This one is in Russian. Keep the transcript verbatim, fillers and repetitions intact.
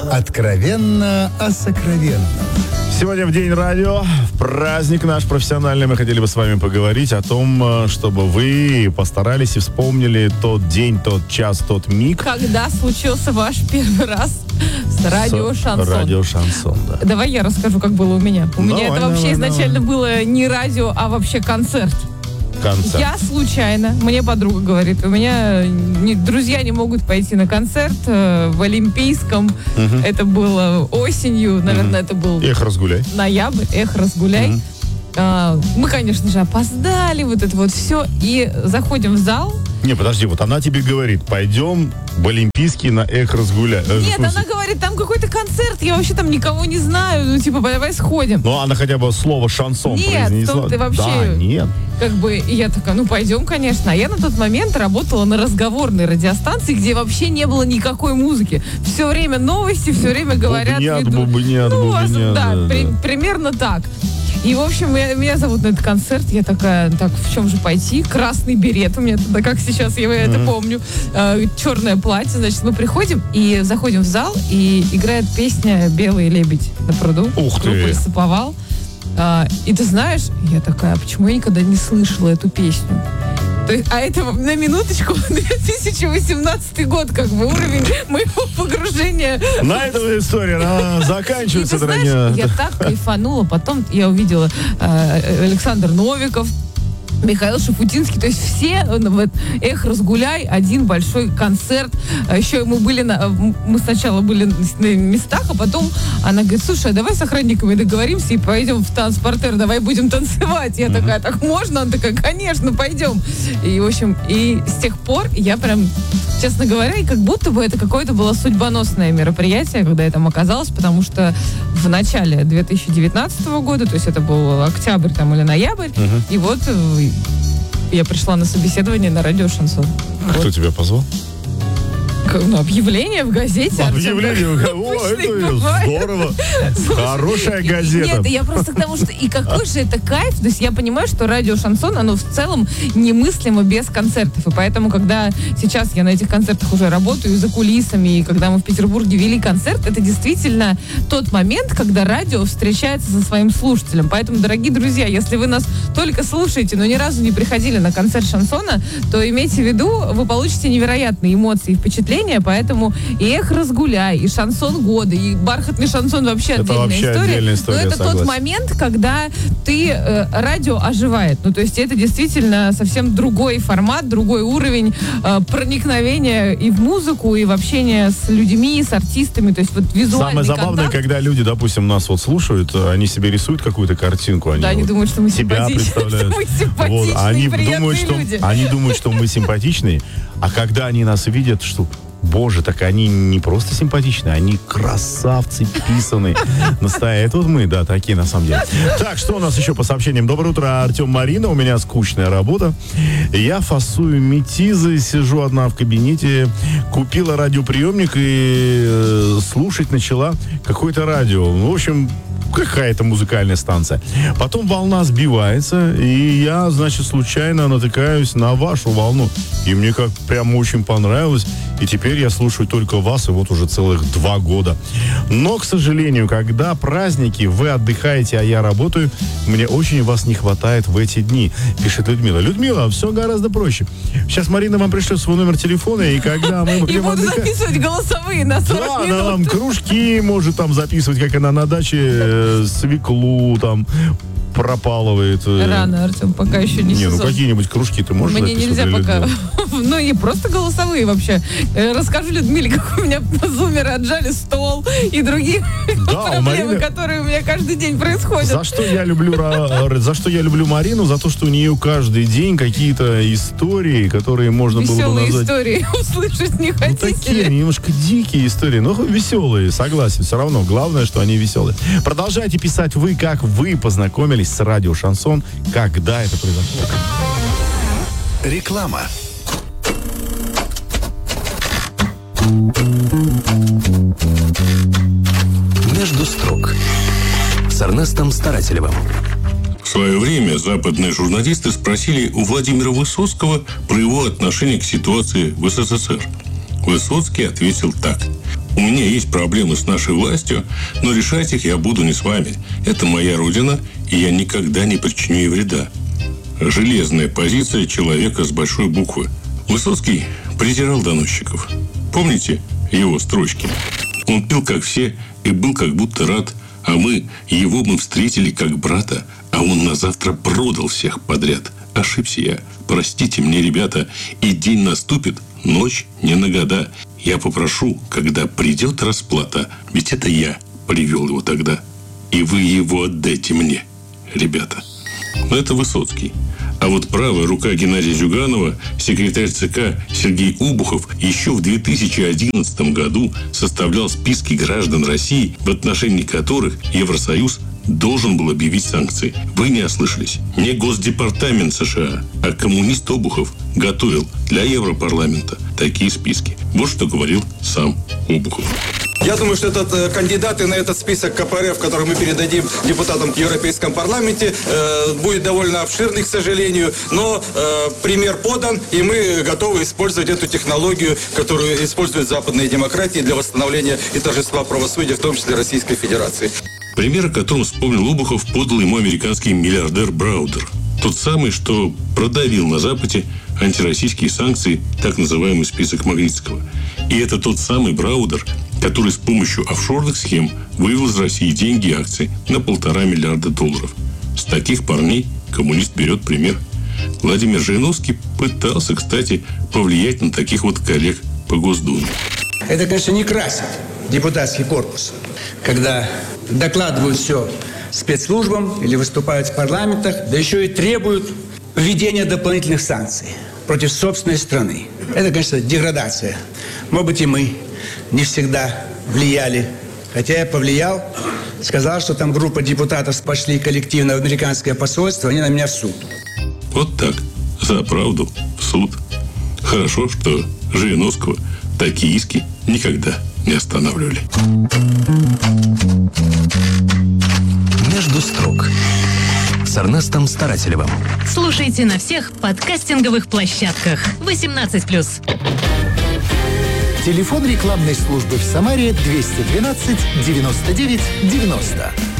Откровенно о сокровенном. Сегодня в День радио, в праздник наш профессиональный, мы хотели бы с вами поговорить о том, чтобы вы постарались и вспомнили тот день, тот час, тот миг. Когда случился ваш первый раз с радио «Шансон». Радио «Шансон», да. Давай я расскажу, как было у меня. У Давай, меня это вообще давай, изначально давай. было не радио, а вообще концерт. Концерт. Я случайно, мне подруга говорит, у меня не, друзья не могут пойти на концерт э, в Олимпийском. Угу. Это было осенью, наверное, угу. это был Эх, разгуляй. ноябрь, эх, разгуляй. Угу. А, мы, конечно же, опоздали, вот это вот все. И заходим в зал. Не, подожди, вот она тебе говорит, пойдем в Олимпийский на эх, разгуляй. Э, Нет, она говорит, там какой-то концерт, я вообще там никого не знаю, ну, типа, давай сходим. Ну, она хотя бы слово «шансон» Нет, произнесла. ты вообще... Да, нет. Как бы, и я такая, ну, пойдем, конечно. А я на тот момент работала на разговорной радиостанции, где вообще не было никакой музыки. Все время новости, все время говорят... Бубнят, ведут. бубнят, ну, бубнят, да, да, при, да. примерно так. И, в общем, меня, меня зовут на этот концерт. Я такая, так, в чем же пойти? Красный берет у меня тогда, как сейчас, я это Mm-hmm. помню. Э, черное платье. Значит, мы приходим и заходим в зал, и играет песня «Белый лебедь на пруду». Ух ты! Группа «Лесоповал». А, и ты знаешь, я такая, почему я никогда не слышала эту песню? То есть, а это на минуточку две тысячи восемнадцатый год, как бы уровень моего погружения. На этом история она заканчивается, И ты дорогие. знаешь, я так кайфанула. Потом я увидела э, Александр Новиков, Михаил Шафутинский, то есть все, вот, эх, разгуляй, один большой концерт. Еще мы были на, мы сначала были на местах, а потом она говорит, слушай, а давай с охранниками договоримся и пойдем в танцпортер, давай будем танцевать. Я такая, так можно? Она такая, конечно, пойдем. И, в общем, и с тех пор я прям, честно говоря, и как будто бы это какое-то было судьбоносное мероприятие, когда я там оказалась, потому что в начале две тысячи девятнадцатого года, то есть это был октябрь там или ноябрь, Угу. и вот я пришла на собеседование на радио «Шансон». Кто Вот. тебя позвал? Как, ну, объявление в газете. Объявление. Артем, О, обычный это бывает. здорово. Хорошая газета. Нет, я просто к тому, что и какой же это кайф. То есть я понимаю, что радио «Шансон», оно в целом немыслимо без концертов. И поэтому, когда сейчас я на этих концертах уже работаю за кулисами, и когда мы в Петербурге вели концерт, это действительно тот момент, когда радио встречается со своим слушателем. Поэтому, дорогие друзья, если вы нас только слушаете, но ни разу не приходили на концерт «Шансона», то имейте в виду, вы получите невероятные эмоции и впечатления. Поэтому и эх, разгуляй, и шансон года, и бархатный шансон вообще Это отдельная вообще история. отдельная история, Но это согласен. тот момент, когда ты э, радио оживает. Ну, то есть это действительно совсем другой формат, другой уровень э, проникновения и в музыку, и в общение с людьми, с артистами. То есть вот визуальный Самое забавное, контакт. когда люди, допустим, нас вот слушают, они себе рисуют какую-то картинку. Они, Да, они вот думают, что мы себя симпатичные, представляют. что мы симпатичные, Вот, они приятные думают, что люди. они думают, что мы симпатичные, а когда они нас видят, что боже, так они не просто симпатичные, они красавцы писаные. Настоящие. Это вот мы, да, такие на самом деле. Так, что у нас еще по сообщениям? Доброе утро, Артем, Марина. У меня скучная работа. Я фасую метизы, сижу одна в кабинете, купила радиоприемник и э, слушать начала какое-то радио. В общем, какая-то музыкальная станция. Потом волна сбивается, и я, значит, случайно натыкаюсь на вашу волну. И мне как прям очень понравилось. И теперь я слушаю только вас, и вот уже целых два года. Но, к сожалению, когда праздники, вы отдыхаете, а я работаю, мне очень вас не хватает в эти дни, пишет Людмила. Людмила, все гораздо проще. Сейчас Марина вам пришлет свой номер телефона, и когда мы И будем буду отдыхать... записывать голосовые на сорок Да, минут. она вам кружки может там записывать, как она на даче э, свеклу там пропалывает. э. Рано, Артем, пока еще не Не, ну сезон. какие-нибудь кружки ты можешь Мне записывать нельзя для пока. Людмилы? Ну, и просто голосовые вообще. Э, Расскажу Людмиле, как у меня зумеры отжали стол и другие Да, у проблемы, Марины- которые у меня каждый день происходят. За что я люблю Ра- за что я люблю Марину? За то, что у нее каждый день какие-то истории, которые можно было бы Веселые назвать. истории услышать не Ну, хотите такие ли? немножко дикие истории, но веселые, согласен. Все равно, главное, что они веселые. Продолжайте писать вы, как вы познакомились с радио «Шансон», когда это произошло. Реклама. Между строк с Эрнестом Старателевым. В свое время западные журналисты спросили у Владимира Высоцкого про его отношение к ситуации в СССР. Высоцкий ответил так. У меня есть проблемы с нашей властью, но решать их я буду не с вами. Это моя родина, и я никогда не причиню ей вреда. Железная позиция человека с большой буквы. Высоцкий презирал доносчиков. Помните его строчки? Он пил, как все, и был как будто рад, а мы, его мы встретили как брата, а он на завтра продал всех подряд. Ошибся я. Простите мне, ребята, и день наступит, ночь не на года. Я попрошу, когда придет расплата, ведь это я привел его тогда, и вы его отдайте мне, ребята. Но это Высоцкий. А вот правая рука Геннадия Зюганова, секретарь ЦК Сергей Обухов, еще в две тысячи одиннадцатом году составлял списки граждан России, в отношении которых Евросоюз должен был объявить санкции. Вы не ослышались. Не Госдепартамент США, а коммунист Обухов готовил для Европарламента такие списки. Вот что говорил сам Обухов. Я думаю, что этот э, кандидаты на этот список КПРФ, который мы передадим депутатам в Европейском парламенте, э, будет довольно обширный, к сожалению, но э, пример подан, и мы готовы использовать эту технологию, которую используют западные демократии для восстановления и торжества правосудия, в том числе Российской Федерации. Пример, о котором вспомнил Обухов, подал ему американский миллиардер Браудер. Тот самый, что продавил на Западе антироссийские санкции, так называемый список Магнитского. И это тот самый Браудер, который с помощью офшорных схем вывел из России деньги и акции на полтора миллиарда долларов. С таких парней коммунист берет пример. Владимир Жириновский пытался, кстати, повлиять на таких вот коллег по Госдуме. Это, конечно, не красит депутатский корпус, когда докладывают все спецслужбам или выступают в парламентах, да еще и требуют введения дополнительных санкций против собственной страны. Это, конечно, деградация. Может быть, и мы не всегда влияли. Хотя я повлиял, сказал, что там группа депутатов пошли коллективно в американское посольство, они на меня в суд. Вот так. За правду в суд. Хорошо, что Жириновского такие иски никогда не останавливали. «Между строк» с Эрнестом Старателевым. Слушайте на всех подкастинговых площадках. восемнадцать плюс. Телефон рекламной службы в Самаре двести двенадцать девяносто девять девяносто.